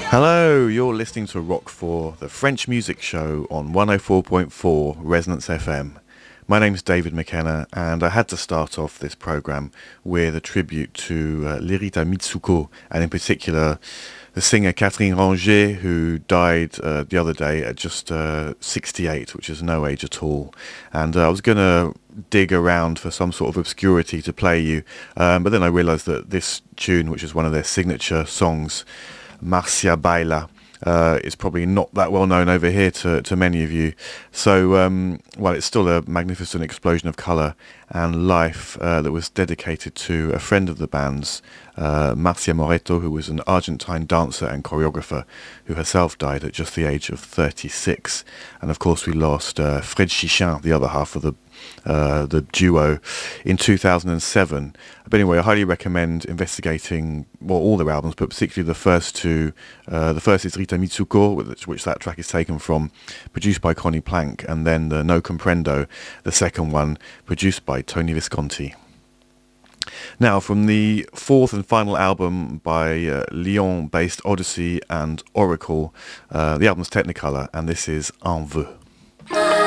Hello, you're listening to Rock 4, the French music show on 104.4 Resonance FM. My name's David McKenna, and I had to start off this program with a tribute to Lirita Mitsuko, and in particular the singer Catherine Ranger, who died the other day at just 68, which is no age at all. And I was going to dig around for some sort of obscurity to play you, but then I realised that this tune, which is one of their signature songs, Marcia Baila, is probably not that well known over here to many of you. So, well, it's still a magnificent explosion of colour and life that was dedicated to a friend of the band's, Marcia Moreto, who was an Argentine dancer and choreographer who herself died at just the age of 36. And of course we lost Fred Chichin, the other half of the duo, in 2007. But anyway, I highly recommend investigating, well, all their albums, but particularly the first two. The first is Rita Mitsuko, which that track is taken from, produced by Connie Plank, and then the No Comprendo, the second one, produced by Tony Visconti. Now, from the fourth and final album by Lyon-based Odyssey and Oracle, the album's Technicolor, and this is En Vœux.